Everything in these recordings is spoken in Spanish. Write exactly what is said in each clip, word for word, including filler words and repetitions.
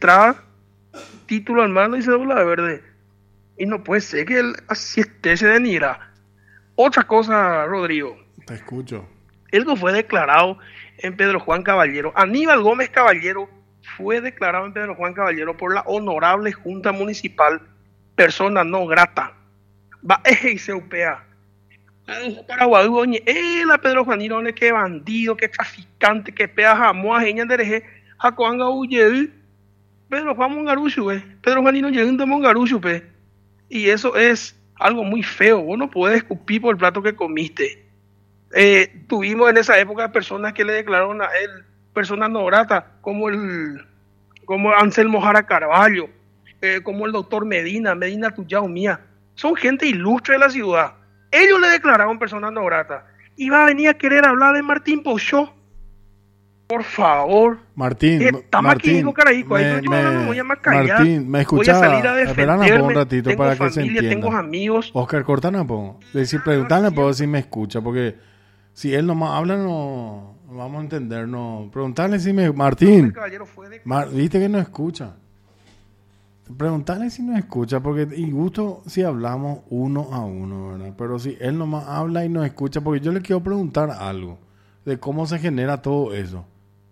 entrada, título al mando y cédula verde. Y no puede ser que él así esté, se denigra. Otra cosa, Rodrigo. Te escucho. Él no fue declarado en Pedro Juan Caballero. Aníbal Gómez Caballero fue declarado en Pedro Juan Caballero por la honorable Junta Municipal, persona no grata. Va eje se upea. Paraguay, oye, eh, la Pedro Juanino, que bandido, que traficante, que pea jamás, ella dereje, jacoanga huye, Pedro Juan Mongarucho, eh, Pedro Juanino llegando a Mongarucho, pe. Y eso es algo muy feo, vos no puedes escupir por el plato que comiste. Eh, tuvimos en esa época personas que le declararon a él personas no gratas, como el como Anselmo Jara Carballo, eh, como el doctor Medina, Medina Tuyao Mía, son gente ilustre de la ciudad. Ellos le declararon personas no gratas. Y va a venir a querer hablar de Martín Pochó. Por favor. Martín, está Martín, digo, carajico, me, ahí, yo me, no me voy a más callar. Martín, me escuchaba. Voy a salir a defenderme. Un ratito tengo para familia, que se entienda. Tengo amigos. Oscar, cortana, po. Decir, preguntarle, puedo si me escucha, porque si él nomás habla, no, no vamos a entender, no. Preguntarle si me... Martín, Mar, viste que no escucha. Preguntarle si nos escucha, porque y gusto si hablamos uno a uno, ¿verdad? Pero si él nomás habla y nos escucha, porque yo le quiero preguntar algo de cómo se genera todo eso.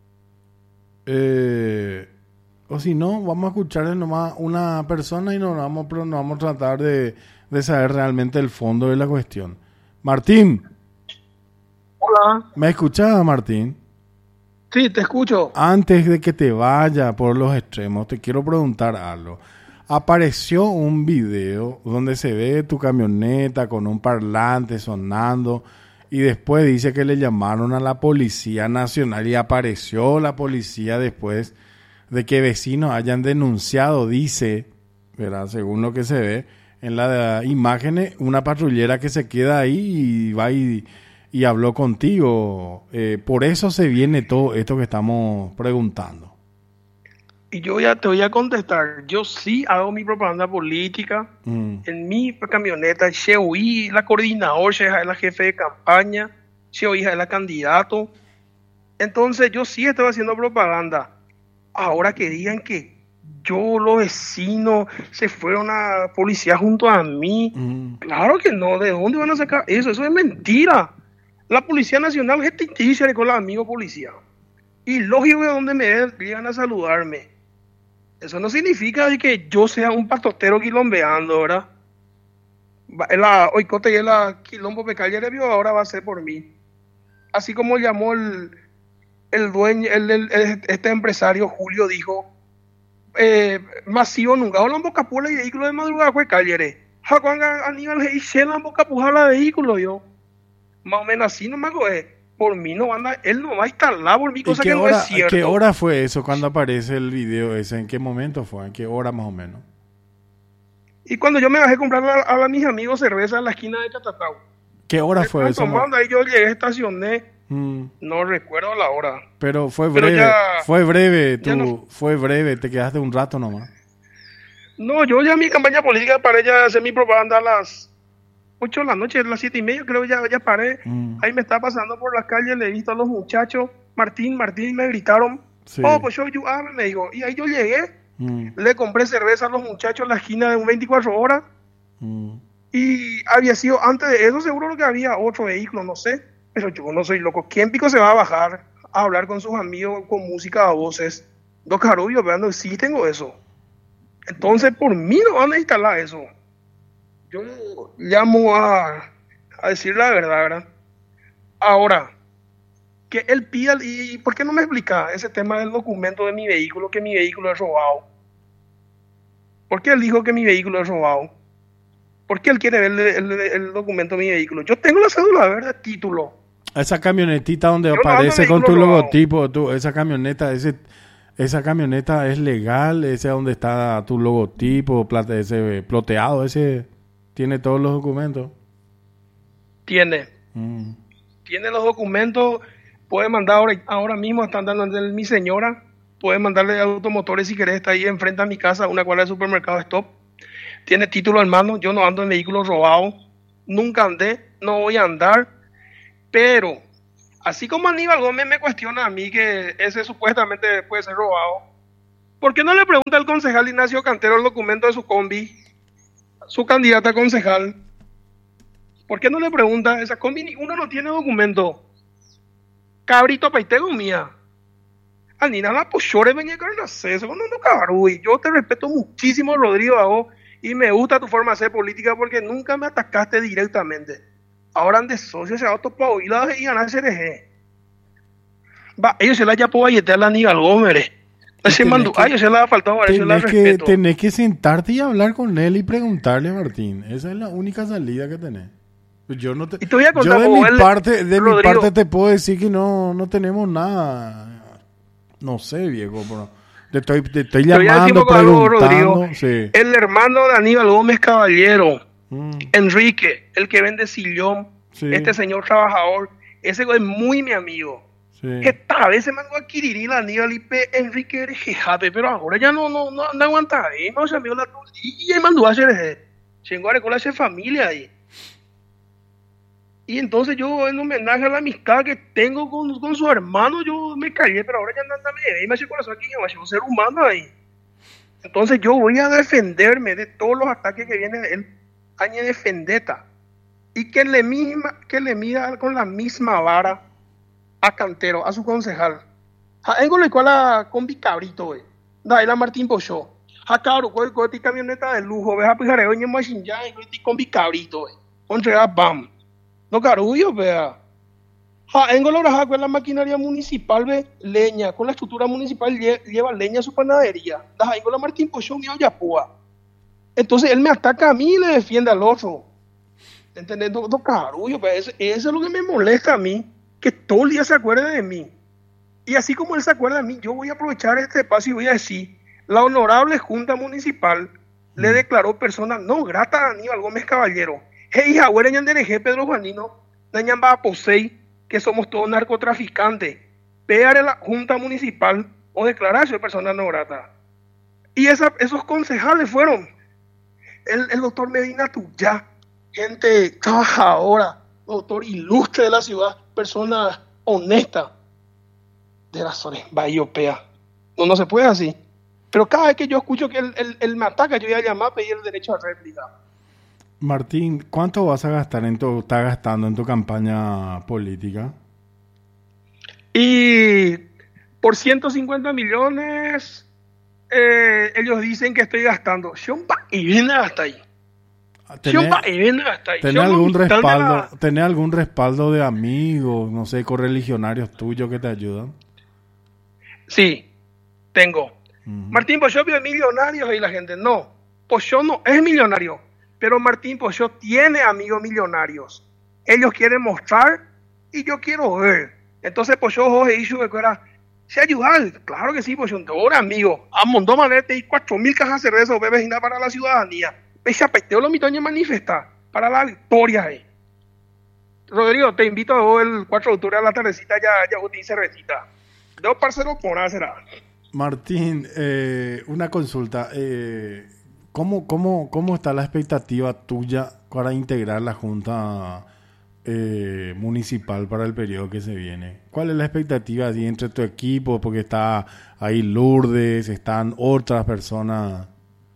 Eh, o si no, vamos a escucharle nomás una persona y no vamos, pero no vamos a tratar de, de saber realmente el fondo de la cuestión. Martín. Hola. ¿Me escuchaba, Martín? Sí, te escucho. Antes de que te vaya por los extremos, te quiero preguntar algo. Apareció un video donde se ve tu camioneta con un parlante sonando y después dice que le llamaron a la Policía Nacional y apareció la policía después de que vecinos hayan denunciado, dice, ¿verdad? Según lo que se ve en las imágenes, una patrullera que se queda ahí y va y... y habló contigo. Eh, por eso se viene todo esto que estamos preguntando. Y yo ya te voy a contestar. Yo sí hago mi propaganda política. Mm. En mi camioneta, yo y la coordinadora, yo es la jefe de campaña, yo hija es la candidato. Entonces yo sí estoy haciendo propaganda. Ahora que digan que yo, los vecinos, se fueron a policía junto a mí. Mm. Claro que no. ¿De dónde van a sacar eso? Eso es mentira. La Policía Nacional es ficticia con los amigos policía. Y lógico que donde me ven, llegan a saludarme. Eso no significa que yo sea un patotero quilombeando, ¿verdad? La oicote y la quilombo pecalle vio ahora va a ser por mí. Así como llamó el, el dueño, el, el, el, este empresario Julio, dijo, eh, masivo nunca, o la boca pula y vehículo de madrugada fue calle. Jacuan Aníbal y Shela boca pujala vehículo yo. Más o menos así no me hago, eh. Por mí no van a, él no va a instalar por mi cosa que hora, no es cierto. ¿Qué hora fue eso cuando aparece el video ese? ¿En qué momento fue? ¿En qué hora más o menos? Y cuando yo me bajé a comprar a, a, a mis amigos cerveza en la esquina de Catatau. ¿Qué hora me fue eso? Tomando, ahí yo llegué, estacioné, mm. no recuerdo la hora. Pero fue breve, Pero ya, fue breve, tú, no, fue breve, te quedaste un rato nomás. No, yo ya mi campaña política para ella hacer mi propaganda a las ocho de la noche, a las siete y media creo que ya, ya paré. Mm. Ahí me estaba pasando por las calles, le he visto a los muchachos, Martín, Martín, me gritaron, sí. Oh, pues yo, yo, ah, me dijo, y ahí yo llegué, mm. le compré cerveza a los muchachos en la esquina de un veinticuatro horas, mm. y había sido, antes de eso seguro que había otro vehículo, no sé, pero yo no soy loco. ¿Quién pico se va a bajar a hablar con sus amigos con música a voces? Dos carullos, vean, sí tengo eso. Entonces, por mí no van a instalar eso. Yo llamo a, a decir la verdad, ¿verdad? Ahora, que él pida, ¿y por qué no me explica ese tema del documento de mi vehículo, que mi vehículo es robado? ¿Por qué él dijo que mi vehículo es robado? ¿Por qué él quiere ver el, el, el documento de mi vehículo? Yo tengo la cédula verde, título. Esa camionetita donde Yo aparece con tu robado. logotipo, tú, esa camioneta, ese... Esa camioneta es legal, ese donde está tu logotipo, plate, ese ploteado, ese tiene todos los documentos. Tiene. Mm. Tiene los documentos, puede mandar ahora, ahora mismo, están dando de mi señora, puede mandarle a Automotores si querés, está ahí enfrente a mi casa, una cuadra de supermercado Stop. Tiene título en mano, yo no ando en vehículos robados, nunca andé, no voy a andar, pero... Así como Aníbal Gómez me cuestiona a mí que ese supuestamente puede ser robado, ¿Por qué no le pregunta al concejal Ignacio Cantero el documento de su combi, su candidata a concejal? ¿Por qué no le pregunta? Esa combi ni uno no tiene documento. Cabrito paitego mía. Anina la pochore venía con el acceso, no no cabrui. Yo te respeto muchísimo, Rodrigo, a vos, y me gusta tu forma de hacer política porque nunca me atacaste directamente. Ahora andes socios, se va a topar y la y ganar C R G. Va, ellos se la ya puedo galletear a la Aníbal Gómez. Ese mando, a ellos se la ha faltado, a ellos la respeto. Tenés que sentarte y hablar con él y preguntarle, Martín. Esa es la única salida que tenés. Yo no te, y te voy a contar, yo de, mi él, parte, de Rodrigo, mi parte te puedo decir que no, no tenemos nada. No sé, viejo, pero te estoy, te estoy llamando, te algo, preguntando. Rodrigo, sí. El hermano de Aníbal Gómez Caballero, mm. Enrique, el que vende sillón, sí. Este señor trabajador, ese es muy mi amigo. Sí. Esta vez se mandó a adquirir la Aníbal y pe Enrique eres jejate, pero ahora ya no, no, no, no aguanta ahí, no se amigo la y él mandó a hacer llegó a recolar familia ahí. Y entonces yo, en homenaje a la amistad que tengo con, con su hermano, yo me callé, pero ahora ya anda me me hace corazón aquí, me hace un ser humano ahí. Entonces yo voy a defenderme de todos los ataques que vienen de él, añe de fendeta, y que le misma, que le mida con la misma vara a Cantero, a su concejal. A engo le cual combi cabrito, güey. Da él a Martín Pochó. A cabro, cuál cuál camioneta de lujo, ves a pijareo en machine ya, y combi cabrito, güey. Contra bam. No carullo, vea. Ja, en Goloraja con la maquinaria municipal ve leña, con la estructura municipal lle, lleva leña a su panadería. Da en la Martín Pochón y Oyapúa. Entonces él me ataca a mí y le defiende al otro. ¿Entendés? No, no carullo, pero eso, eso es lo que me molesta a mí, que todo el día se acuerde de mí. Y así como él se acuerda de mí, yo voy a aprovechar este espacio y voy a decir, la honorable Junta Municipal mm. le declaró persona no grata a Aníbal Gómez Caballero. Hey, ahora en el Pedro Juanino, Dañan va a posei, que somos todos narcotraficantes. Pegar en la Junta Municipal o declararse de persona no grata. Y esa, esos concejales fueron el, el doctor Medina Tuyá, gente trabajadora, doctor ilustre de la ciudad, persona honesta de las zonas Bahía. No, no se puede así. Pero cada vez que yo escucho que él, él, él me ataca, yo voy a llamar a pedir el derecho a réplica. Martín, ¿cuánto vas a gastar en tu, estás gastando en tu campaña política? Y por ciento cincuenta millones, eh, ellos dicen que estoy gastando. Y viene hasta ahí. ¿Tenés, ¿tenés algún respaldo, la... ¿tenés algún respaldo de amigos, no sé, correligionarios tuyos que te ayudan? Sí, tengo. Uh-huh. Martín Pochó es millonario y la gente no. Pochó no es millonario. Pero Martín Pochó tiene amigos millonarios. Ellos quieren mostrar y yo quiero ver. Entonces Pochó Jorge hizo que era se ayudar. Claro que sí, Pochó. Ahora amigo, a Mondó Manete y cuatro mil cajas de cerveza o bebecina para la ciudadanía. Pese a peteo lo mitoña manifesta para la victoria. Eh. Rodrigo, te invito a vos el cuatro de octubre a la tardecita ya, ya botín cervecita. Dos parceros por nada será. Martín, eh, una consulta. Eh, ¿Cómo, cómo, ¿Cómo está la expectativa tuya para integrar la Junta eh, Municipal para el periodo que se viene? ¿Cuál es la expectativa ahí entre tu equipo? Porque está ahí Lourdes, están otras personas.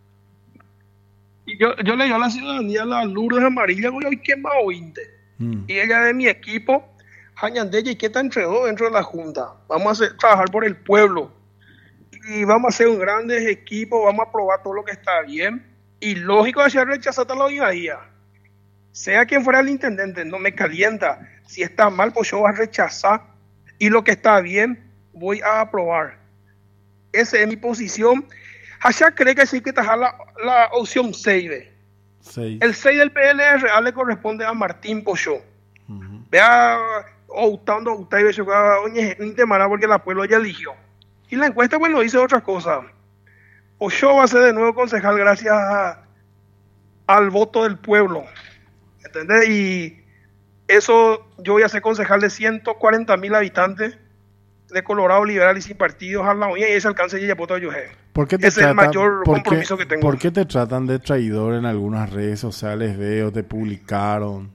Yo, yo le digo a la ciudadanía la Lourdes amarilla, hoy quemado veinte. Mm. Y ella de mi equipo, Jañandella y que está entre dos dentro de la Junta. Vamos a hacer, trabajar por el pueblo. Y vamos a hacer un grandes equipo, vamos a probar todo lo que está bien. Y lógico, hacer rechazar a la día. Sea quien fuera el intendente, no me calienta. Si está mal, pues yo voy a rechazar. Y lo que está bien, voy a aprobar. Esa es mi posición. Allá cree que sí que está la, la opción seis. seis. El seis del P L R le corresponde a Martín Pochó. Uh-huh. Vea, optando a usted, porque la pueblo ya eligió. Y la encuesta, bueno, dice otra cosa. Pochó va a ser de nuevo concejal gracias a, al voto del pueblo. ¿Entendés? Y eso, yo voy a ser concejal de ciento cuarenta mil habitantes de Colorado, liberal y sin partidos a la uña, y ese alcance ya puedo yo. ¿Por qué te ese tratan, es el mayor ¿por compromiso qué, que tengo. ¿Por qué te tratan de traidor en algunas redes sociales? Veo, te publicaron.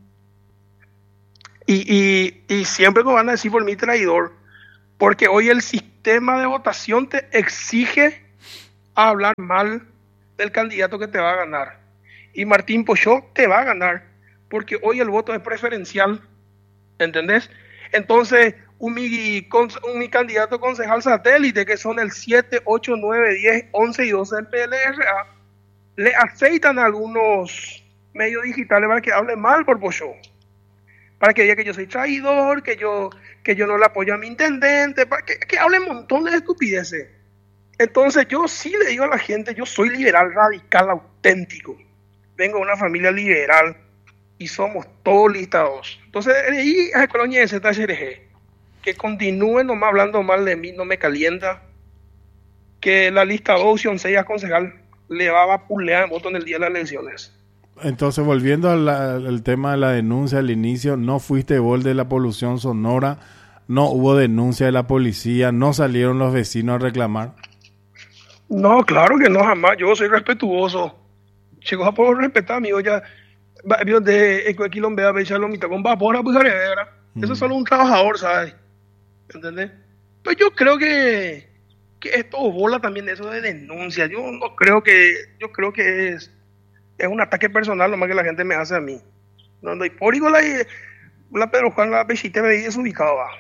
Y, y, y siempre me van a decir por mí traidor, porque hoy el sistema de votación te exige a hablar mal del candidato que te va a ganar. Y Martín Pochó te va a ganar, porque hoy el voto es preferencial, ¿entendés? Entonces, un mi, un mi candidato concejal satélite, que son el siete, ocho, nueve, diez, once y doce del P L R A, le aceitan a algunos medios digitales para que hable mal por Pochó, para que diga que yo soy traidor, que yo, que yo no le apoyo a mi intendente, para que, que hable un montón de estupideces. Entonces yo sí le digo a la gente, yo soy liberal radical auténtico, vengo de una familia liberal y somos todos listados. Entonces ahí a Colonia de Z H R G, que continúen nomás hablando mal de mí, no me calienta, que la lista dos, opción seis a concejal le va a vapulear el voto en el día de las elecciones. Entonces, volviendo al, al tema de la denuncia al inicio, no fuiste vos de la polución sonora, no hubo denuncia de la policía, no salieron los vecinos a reclamar. No, claro que no, jamás. Yo soy respetuoso. Chicos, a poder respetar, amigo, ya. Vio de Ecoequilombea, Bechaló, mitad con vapor, pues, ¿verdad? Eso es solo un trabajador, ¿sabes? ¿Entendés? Pues yo creo que, que esto bola también eso de denuncia. Yo no creo que, yo creo que es, es un ataque personal lo más que la gente me hace a mí. No, no, y por igual la, la Pedro Juan, la Pechita me dice desubicado, va.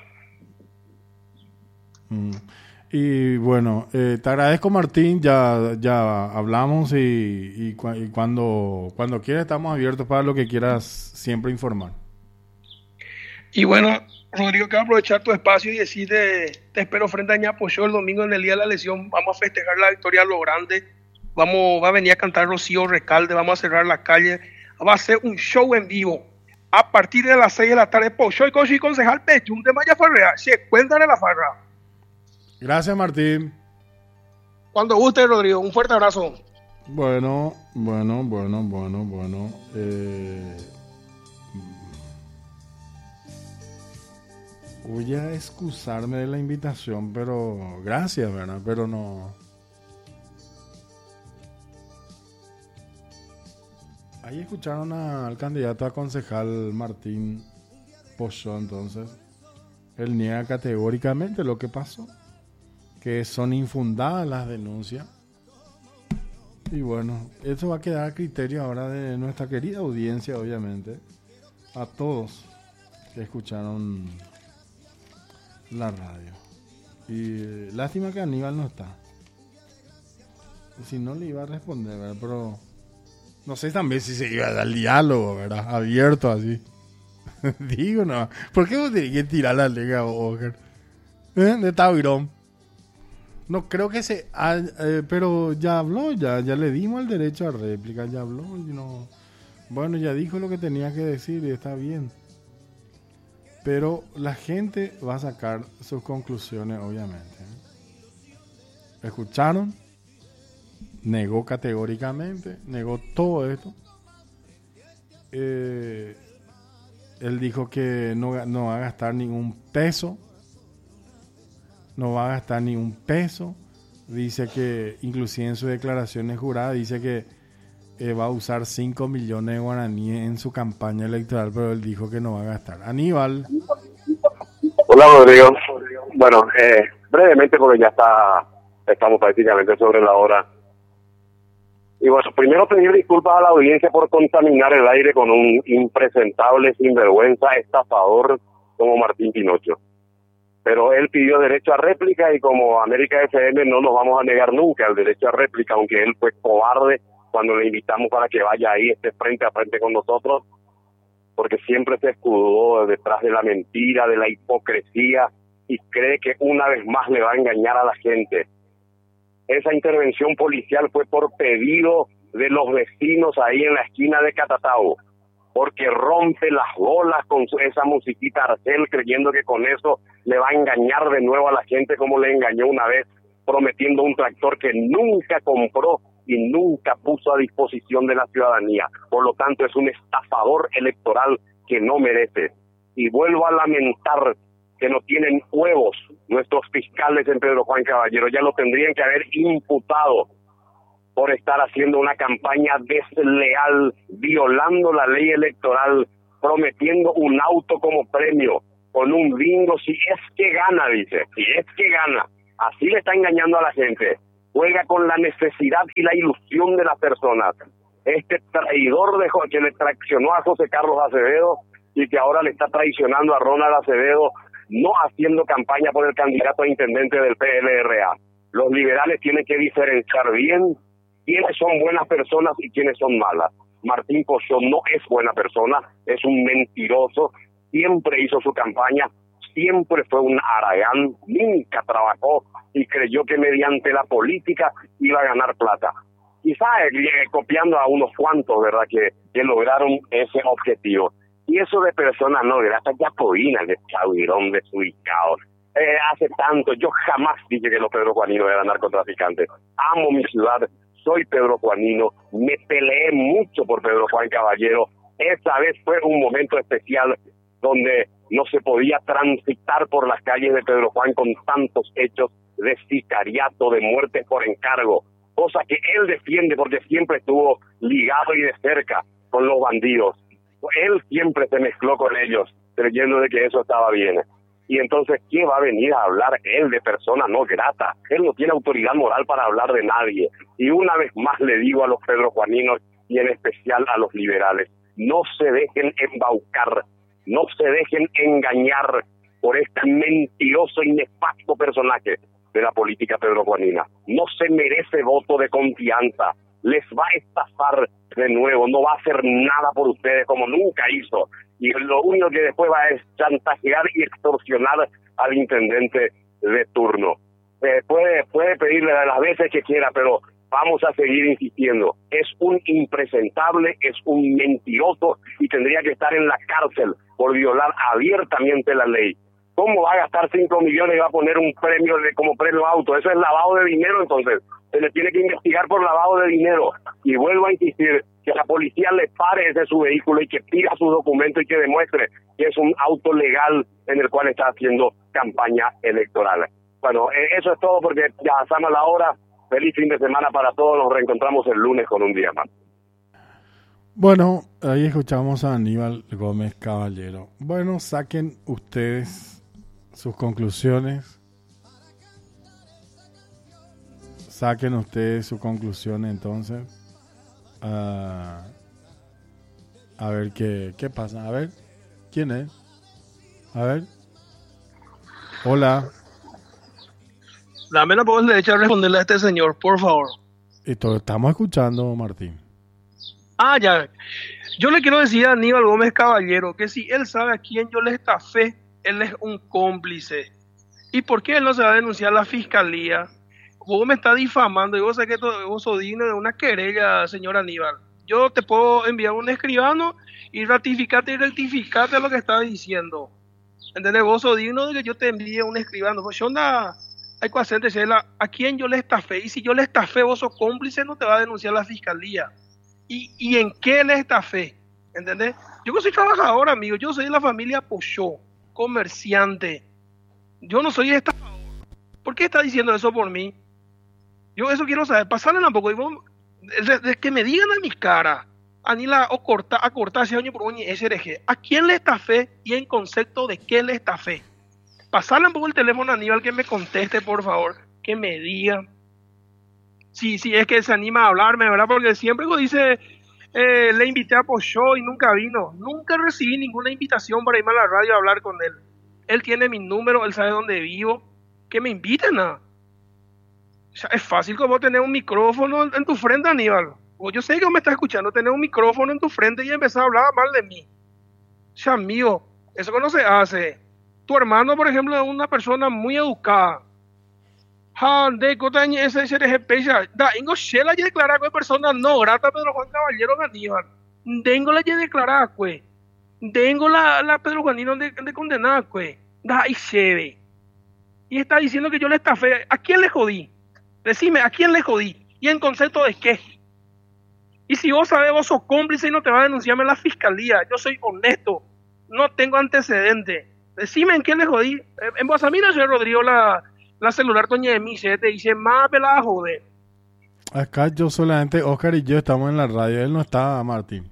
Mm. Y bueno, eh, te agradezco, Martín, ya, ya hablamos y, y, cu- y cuando, cuando quieras estamos abiertos para lo que quieras siempre informar. Y bueno, Rodrigo, quiero aprovechar tu espacio y decirte, te espero frente a Ñapochó el domingo en el día de la elección. Vamos a festejar la victoria a lo grande. Vamos, va a venir a cantar Rocío Recalde, vamos a cerrar la calle. Va a ser un show en vivo. A partir de las seis de la tarde, Pochó y Cochi concejal Pechún de Maya Farrea. Se cuentan en la farra. Gracias, Martín. Cuando guste, Rodrigo. Un fuerte abrazo. Bueno, bueno, bueno, bueno, bueno. Eh, voy a excusarme de la invitación, pero gracias, ¿verdad? Pero no. Ahí escucharon a- al candidato a concejal Martín Pochó, entonces. Él niega categóricamente lo que pasó, que son infundadas las denuncias. Y bueno, eso va a quedar a criterio ahora de nuestra querida audiencia, obviamente, a todos que escucharon la radio. Y eh, lástima que Aníbal no está. Si no le iba a responder, ¿verdad? Pero no sé también si se iba a dar el diálogo, ¿verdad? Abierto así. Digo, no. ¿Por qué vos tenés que tirar la lega, Oscar? ¿Eh? De Tavirón. No creo que se... ah, eh, pero ya habló, ya ya le dimos el derecho a réplica, ya habló. Y no, bueno, ya dijo lo que tenía que decir y está bien. Pero la gente va a sacar sus conclusiones, obviamente. ¿Escucharon? Negó categóricamente, negó todo esto. Eh, él dijo que no, no va a gastar ningún peso. No va a gastar ni un peso. Dice que, inclusive en sus declaraciones juradas, dice que eh, va a usar cinco millones de guaraníes en su campaña electoral, pero él dijo que no va a gastar. Aníbal. Hola, Rodrigo. Bueno, eh, brevemente, porque ya está, estamos prácticamente sobre la hora. Y bueno, primero pedir disculpas a la audiencia por contaminar el aire con un impresentable, sinvergüenza, estafador como Martín Pinocho. Pero él pidió derecho a réplica y como América F M no nos vamos a negar nunca el derecho a réplica, aunque él fue cobarde cuando le invitamos para que vaya ahí, esté frente a frente con nosotros, porque siempre se escudó detrás de la mentira, de la hipocresía y cree que una vez más le va a engañar a la gente. Esa intervención policial fue por pedido de los vecinos ahí en la esquina de Catatao, porque rompe las bolas con su, esa musiquita Arcel, creyendo que con eso le va a engañar de nuevo a la gente como le engañó una vez, prometiendo un tractor que nunca compró y nunca puso a disposición de la ciudadanía. Por lo tanto, es un estafador electoral que no merece. Y vuelvo a lamentar que no tienen huevos nuestros fiscales en Pedro Juan Caballero. Ya lo tendrían que haber imputado por estar haciendo una campaña desleal, violando la ley electoral, prometiendo un auto como premio, con un bingo, si es que gana, dice, si es que gana. Así le está engañando a la gente. juega con la necesidad y la ilusión de las personas. Este traidor de que le traicionó a José Carlos Acevedo y que ahora le está traicionando a Ronald Acevedo, no haciendo campaña por el candidato a intendente del P L R A. Los liberales tienen que diferenciar bien quiénes son buenas personas y quiénes son malas. Martín Pochó no es buena persona, es un mentiroso, siempre hizo su campaña, siempre fue un haragán, nunca trabajó y creyó que mediante la política iba a ganar plata. Quizá eh, copiando a unos cuantos, ¿verdad?, que, que lograron ese objetivo. Y eso de personas no gratas, ya coinas de chavirón, desubicados. Eh, hace tanto, yo jamás dije que los pedrojuaninos eran narcotraficantes. Amo mi ciudad, soy pedrojuanino, me peleé mucho por Pedro Juan Caballero. Esa vez fue un momento especial donde no se podía transitar por las calles de Pedro Juan con tantos hechos de sicariato, de muertes por encargo, cosa que él defiende porque siempre estuvo ligado y de cerca con los bandidos. Él siempre se mezcló con ellos, creyendo de que eso estaba bien. Y entonces, ¿qué va a venir a hablar él de persona no grata? Él no tiene autoridad moral para hablar de nadie. Y una vez más le digo a los pedrojuaninos y en especial a los liberales, no se dejen embaucar, no se dejen engañar por este mentiroso y nefasto personaje de la política pedrojuanina. No se merece voto de confianza, les va a estafar de nuevo, no va a hacer nada por ustedes como nunca hizo. Y lo único que después va es chantajear y extorsionar al intendente de turno. Eh, puede, puede pedirle las veces que quiera, pero vamos a seguir insistiendo. Es un impresentable, es un mentiroso y tendría que estar en la cárcel por violar abiertamente la ley. ¿Cómo va a gastar cinco millones y va a poner un premio de, como premio auto? Eso es lavado de dinero, entonces. Se le tiene que investigar por lavado de dinero. Y vuelvo a insistir, que la policía le pare ese su vehículo y que pida sus documentos y que demuestre que es un auto legal en el cual está haciendo campaña electoral. Bueno, eh, eso es todo porque ya pasamos la hora. Feliz fin de semana para todos. Nos reencontramos el lunes con un día más. Bueno, ahí escuchamos a Aníbal Gómez Caballero. Bueno, saquen ustedes sus conclusiones. Saquen ustedes sus conclusiones entonces. Uh, a ver qué, qué pasa. A ver, ¿quién es? A ver. Hola. Dame la voz derecha a responderle a este señor, por favor. Y todo estamos escuchando, Martín. Ah, ya. Yo le quiero decir a Aníbal Gómez Caballero que si él sabe a quién yo le estafé, él es un cómplice. ¿Y por qué él no se va a denunciar a la fiscalía? Vos me estás difamando y vos sabés que vos sos digno de una querella, señor Aníbal. Yo te puedo enviar un escribano y ratificarte y rectificarte lo que estás diciendo. ¿Entendés? Vos sos digno de que yo te envíe un escribano. Pues yo anda, hay que hacer decirle a quién yo le estafé. Y si yo le estafé, vos sos cómplice, no te va a denunciar la fiscalía. ¿Y, y en qué le estafé? ¿Entendés? Yo que soy trabajador, amigo. Yo soy de la familia Pochó, comerciante. Yo no soy estafador. ¿Por qué está diciendo eso por mí? Yo eso quiero saber, pasarle un poco, y vos, de, de que me digan a mi cara, Anila o corta, a cortar ese año por un S R G, ¿a quién le estafé y en concepto de qué le estafé? Pasarle un poco el teléfono a Aníbal que me conteste, por favor, que me diga. Si, si es que se anima a hablarme, ¿verdad? Porque siempre cuando dice, eh, le invité a Pochó y nunca vino, nunca recibí ninguna invitación para irme a la radio a hablar con él. Él tiene mi número, él sabe dónde vivo, que me inviten a... O sea, es fácil como tener un micrófono en, en tu frente, Aníbal. O yo sé que me estás escuchando, tener un micrófono en tu frente y empezar a hablar mal de mí. O sea, amigo, eso que no se hace. Tu hermano, por ejemplo, es una persona muy educada. De cotaña ese S R G P, da ingo shela ya declarar que persona no grata Pedro Juan Caballero Aníbal. Dengo la ya declarar que. Dengo la la Pedro Juanino de, de condenar que. Da y se ve. Y está diciendo que yo le estafé. ¿A quién le jodí? Decime, ¿a quién le jodí? ¿Y en concepto de qué? Y si vos sabés, vos sos cómplice y no te va a denunciarme a la fiscalía. Yo soy honesto. No tengo antecedentes. Decime en qué le jodí. En vos a mí no se Rodrigo la, la celular toña de mí. Se te dice, más pelada joder. Acá yo solamente, Oscar y yo estamos en la radio. Él no está, Martín.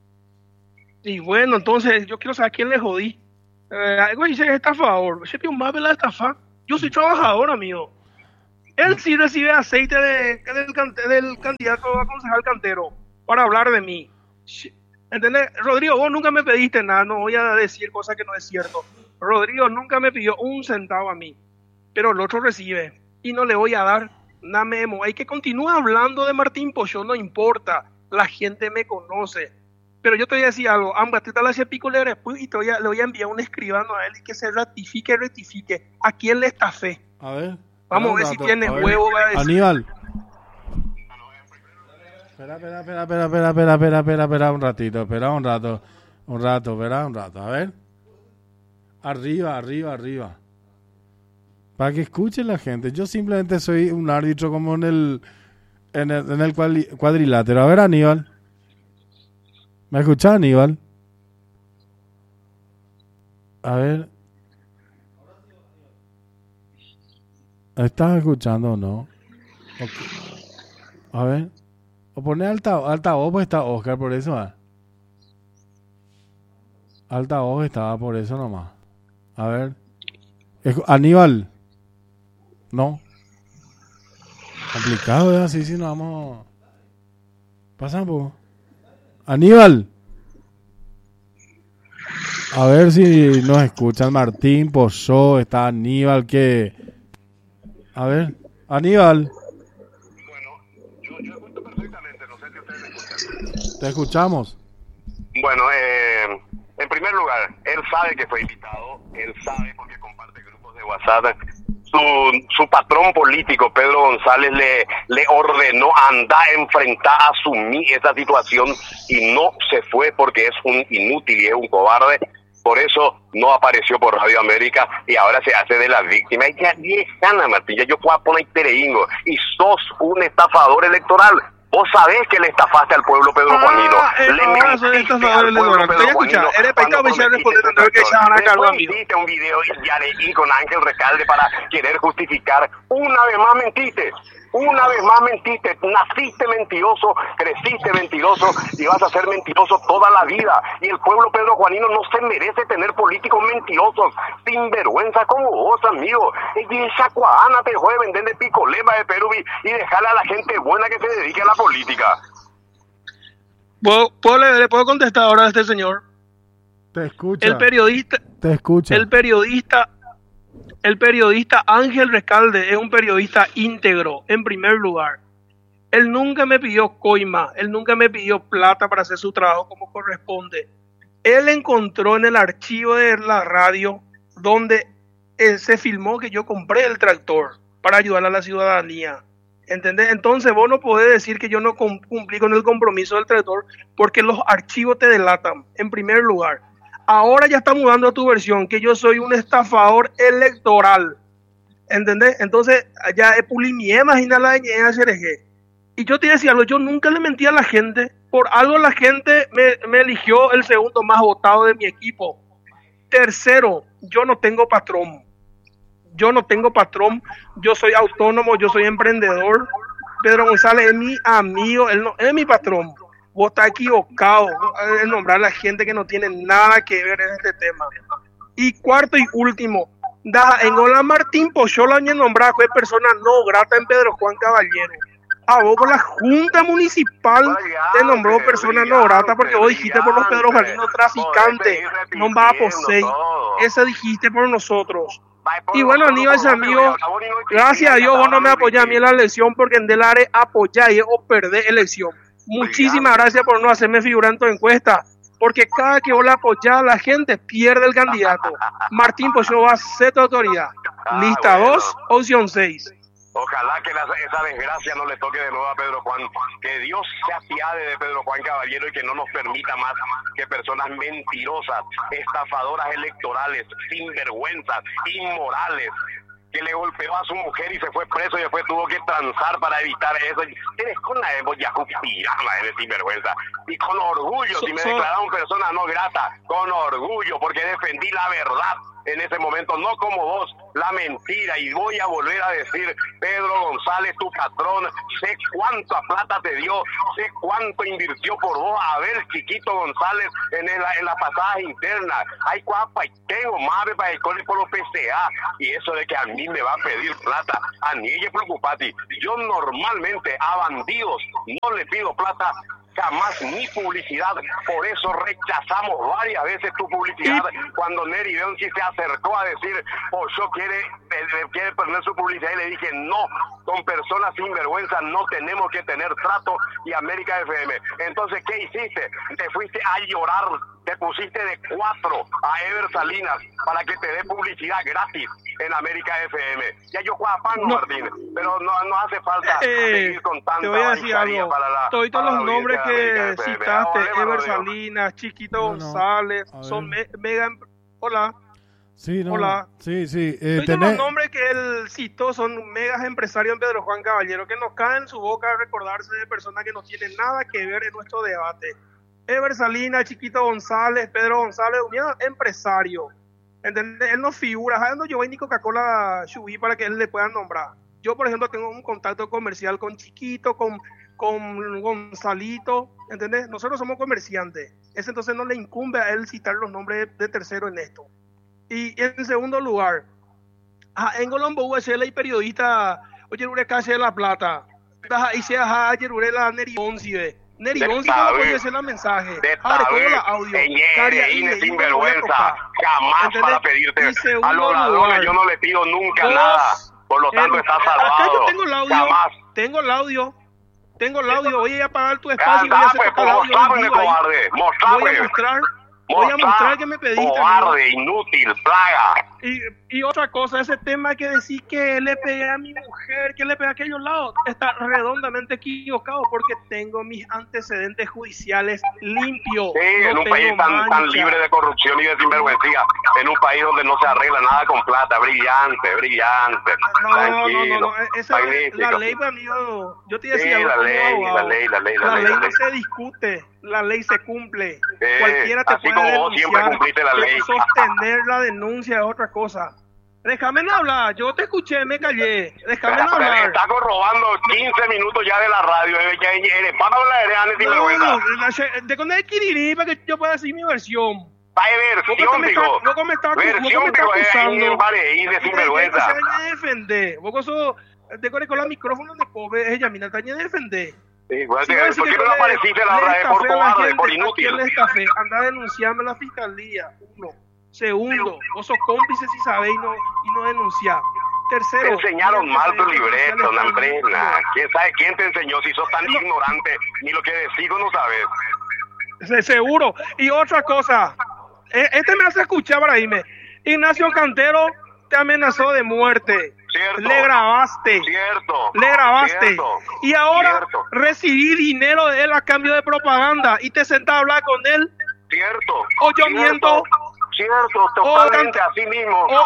Y bueno, entonces yo quiero saber a quién le jodí. Eh, algo dice que está a favor. Ese tío más pelada estafa. Yo soy trabajador, amigo. Él sí recibe aceite de, del, del candidato a concejal Cantero para hablar de mí. ¿Entendés? Rodrigo, vos nunca me pediste nada, no voy a decir cosas que no es cierto. Rodrigo nunca me pidió un centavo a mí, pero el otro recibe y no le voy a dar nada. Memo. Hay que continuar hablando de Martín Polló, no importa, la gente me conoce. Pero yo te voy a decir algo, ambas te la pico le y te voy a, le voy a enviar un escribano a él y que se ratifique, rectifique. ¿A quién le está fe? A ver. Vamos a ver si tiene huevo. Va a decir. Aníbal. Espera, espera, espera, espera, espera, espera, espera, espera, espera un ratito, espera un rato, un rato, espera un rato, a ver. Arriba, arriba, arriba. Para que escuche la gente. Yo simplemente soy un árbitro como en el en el, en el cuadrilátero. A ver, Aníbal. ¿Me escuchás, Aníbal? A ver. ¿Estás escuchando o no? Okay. A ver. O pone alta, altavoz, pues está Oscar, por eso. ¿eh? Altavoz estaba por eso nomás. A ver. Aníbal. No. Complicado, ¿eh? Así si no vamos. Pasa un poco. Aníbal. A ver si nos escuchan. Martín Polló, está Aníbal que. A ver, Aníbal. Bueno, yo, yo escucho perfectamente, no sé si ustedes me escuchan. Te escuchamos. Bueno, eh, en primer lugar, él sabe que fue invitado, él sabe porque comparte grupos de WhatsApp. Su, su patrón político, Pedro González, le, le ordenó andar a enfrentar, a asumir esa situación y no se fue porque es un inútil y es un cobarde. Por eso no apareció por Radio América y ahora se hace de la víctima. Y ya diez años, Martín, ya yo puedo poner tereingo y sos un estafador electoral. Vos sabés que le estafaste al pueblo Pedro ah, Juanino. Eh, le no, mentiste al pueblo Pedro Juanino. Eres pecado me hicieron responder tanto que echaban a cargo amigo. Hiciste un video y ya leí con Ángel Recalde para querer justificar. Una vez más mentiste. Una vez más mentiste. Naciste mentiroso, creciste mentiroso y vas a ser mentiroso toda la vida. Y el pueblo Pedro Juanino no se merece tener políticos mentirosos, sin vergüenza como vos, amigo. Y esa cuadana te dejó de vender de picolema de Perú y dejarle a la gente buena que se dedique a la política. ¿Puedo, puedo, le, ¿Le puedo contestar ahora a este señor? Te escucha. El periodista. Te escucha. El periodista. El periodista Ángel Recalde es un periodista íntegro, en primer lugar. Él nunca me pidió coima, él nunca me pidió plata para hacer su trabajo como corresponde. Él encontró en el archivo de la radio donde él se filmó que yo compré el tractor para ayudar a la ciudadanía. ¿Entendés? Entonces vos no podés decir que yo no cumplí con el compromiso del tractor porque los archivos te delatan, en primer lugar. Ahora ya está mudando a tu versión, que yo soy un estafador electoral. ¿Entendés? Entonces, ya es pulimie, imagina la ñeja cereje. Y yo te decía algo, yo nunca le mentí a la gente. Por algo la gente me, me eligió el segundo más votado de mi equipo. Tercero, yo no tengo patrón. Yo no tengo patrón. Yo soy autónomo, yo soy emprendedor. Pedro González es mi amigo, él no es mi patrón. Vos estás equivocado en nombrar a la gente que no tiene nada que ver en este tema. Y cuarto y último, da en Hola Martín Polló la nombrada que es persona no grata en Pedro Juan Caballero. A vos con la Junta Municipal te nombró persona no grata porque vos dijiste por los Pedro Juaninos traficantes, no va a poseer. Eso dijiste por nosotros. Y bueno, Aníbal, amigo, gracias a Dios vos no me apoyás a mí en la elección porque en Delare apoyáis o perdés elección. Muchísimas gracias por no hacerme figurar en tu encuesta, porque cada que vos la apoyás, la gente pierde el candidato. Martín Polló va a ser tu autoridad. Lista dos, opción seis. Ojalá que la, esa desgracia no le toque de nuevo a Pedro Juan. Que Dios se apiade de Pedro Juan Caballero y que no nos permita más que personas mentirosas, estafadoras electorales, sinvergüenzas, inmorales, que le golpeó a su mujer y se fue preso y después tuvo que transar para evitar eso. Tienes con la Yahoo pirama de sinvergüenza. Y con orgullo, so, si me so, declararon persona no grata, con orgullo, porque defendí la verdad. en ese momento, no como vos, la mentira. Y voy a volver a decir, Pedro González, tu patrón, sé cuánta plata te dio, sé cuánto invirtió por vos. A ver, Chiquito González, en, el, en la pasada interna, hay cuapa y tengo más para el cole por los P C A. Y eso de que a mí me va a pedir plata, a ni ella preocupate. Yo normalmente a bandidos no le pido plata, jamás, ni publicidad. Por eso rechazamos varias veces tu publicidad. Cuando Neri Benzi se acercó a decir, Ochoa quiere, quiere poner su publicidad, y le dije, no, con personas sin vergüenza no tenemos que tener trato, y América F M. Entonces, ¿qué hiciste? Te fuiste a llorar, te pusiste de cuatro a Ever Salinas para que te dé publicidad gratis en América F M. Ya yo juego a pan, no, Martín, pero no, no hace falta eh, seguir con tanta te voy a decir algo. Para la, todos para los nombres que citaste, Ever Salinas, Chiquito no, González, no. son me, mega... Hola. Sí, no, Hola. Sí, sí. Eh, Todos tenés... los nombres que él citó son megas empresarios en Pedro Juan Caballero, que nos caen en su boca recordarse de personas que no tienen nada que ver en nuestro debate. Ever Salinas, Chiquito González, Pedro González, un empresario. ¿Entendés? Él no figura. ¿Sabes? No, yo voy ni Coca-Cola Chubí para que él le pueda nombrar. Yo, por ejemplo, tengo un contacto comercial con Chiquito, con, con Gonzalito. ¿Entendés? Nosotros somos comerciantes. Ese entonces no le incumbe a él citar los nombres de, de tercero en esto. Y en segundo lugar, en Colombo U S L y periodista, oye, Ure Calle de la Plata. Y se ha ayer Ure la Neri Bonzi, Neri Bonzi, ¿cómo puede hacer el mensaje? Ahora, ¿cómo la audio? Señores, sinvergüenza, jamás para pedirte. A los ladrones yo no le pido nunca vos, nada. Por lo tanto, el, está salvado. Acá yo tengo el audio. Jamás. Tengo el audio. Tengo el audio. Voy a apagar tu espacio. Anda, voy a hacer pues, pues, mostrame, cobarde. Mostrame. Voy a mostrar. Voy a mostrar que me pediste. Cobarde, inútil, plaga. Y, y otra cosa, ese tema que decir que le pegué a mi mujer, que le pegué a aquellos lados, está redondamente equivocado porque tengo mis antecedentes judiciales limpios. Sí, no en un país tan, tan libre de corrupción y de sinvergüencía, en un país donde no se arregla nada con plata, brillante, brillante. No, tranquilo, no, no, no, esa es la ley, amigo. Yo te decía, sí, la ley, la ley, la ley, la, la ley, ley la no ley. se discute, la ley se cumple. Eh, Cualquiera te así puede como denunciar, vos siempre cumpliste la ley. Sostener la denuncia es otra cosa. Déjame no hablar, yo te escuché, me callé. Déjame no hablar. Está robando quince minutos ya de la radio. Para hablar de no, de con el Kirirí para que yo pueda decir mi versión. Hay versión, digo. Vos me estás versión, pero es ahí de sinvergüenza. Te defender. Vos sos de con el micrófono de pobre, ella mina taña de defender. Sí, bueno, si ¿por qué no le apareciste la otra vez por cobarde, por inútil? Anda a denunciarme a la fiscalía, uno. Segundo, vos sos cómplices si sabéis y no, y no denunciar. Tercero, te enseñaron mal tu libreto, no Andrena. ¿Quién sabe quién te enseñó? Si sos tan no. ignorante, ni lo que decido no sabes. Seguro. Y otra cosa, este me hace escuchar, Brahime. Ignacio Cantero te amenazó de muerte. Cierto. Le grabaste. Cierto. Le grabaste. Cierto. Y ahora Cierto. recibí dinero de él a cambio de propaganda y te sentás a hablar con él. Cierto. O yo Cierto. miento. Cierto, totalmente así mismo. O,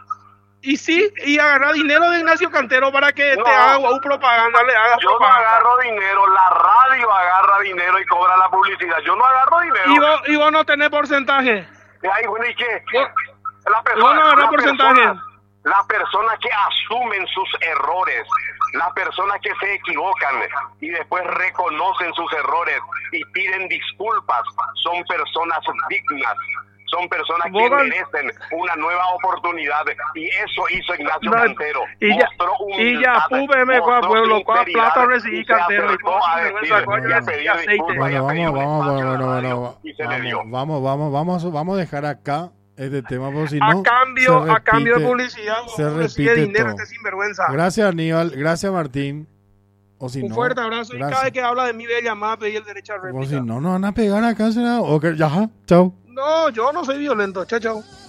y sí, y agarrar dinero de Ignacio Cantero para que no, te haga un propaganda, le hagas yo propaganda. No agarro dinero, la radio agarra dinero y cobra la publicidad. Yo no agarro dinero. ¿Y vos, y vos no tenés porcentaje? Ay, bueno, ¿y qué? ¿Vos, la persona, vos no agarrás porcentaje? Persona, las personas que asumen sus errores, las personas que se equivocan y después reconocen sus errores y piden disculpas, son personas dignas. Son personas que merecen una nueva oportunidad y eso hizo Ignacio no, Cantero. Y ya, mostró humildad, y ya, púbeme, pueblo, ¿cuál plata recibí Cantero? Y a decir, a pedir disculpas. Bueno, vamos, vamos, bueno, bueno, vamos, vamos, vamos, vamos, vamos a dejar acá este tema, porque si no, a cambio, repite, a cambio de publicidad, se repite dinero, todo. Este sinvergüenza. Gracias, Aníbal, gracias, Martín. O si un no, fuerte abrazo. Gracias. Y cada vez que habla de mi bella más pedir el derecho a réplica. O si no, nos van a pegar acá, será. Ok, ya, chao. No, yo no soy violento. Chao, chao.